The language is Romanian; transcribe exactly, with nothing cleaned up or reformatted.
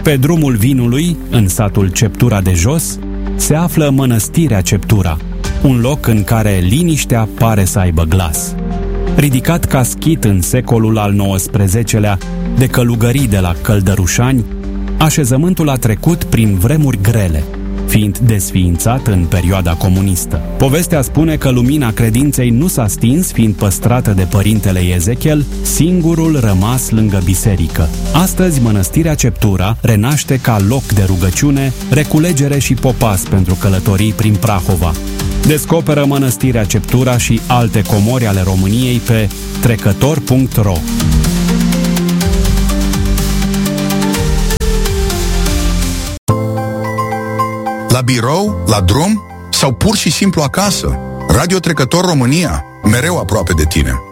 Pe drumul vinului, în satul Ceptura de Jos, se află Mănăstirea Ceptura, un loc în care liniștea pare să aibă glas. Ridicat ca schit în secolul al nouăsprezecelea de călugării de la Căldărușani, așezământul a trecut prin vremuri grele, fiind desființat în perioada comunistă. Povestea spune că lumina credinței nu s-a stins, fiind păstrată de părintele Ezechiel, singurul rămas lângă biserică. Astăzi, Mănăstirea Ceptura renaște ca loc de rugăciune, reculegere și popas pentru călătorii prin Prahova. Descoperă Mănăstirea Ceptura și alte comori ale României pe trecător punct ro. La birou, la drum sau pur și simplu acasă. Radio Trecător România, mereu aproape de tine.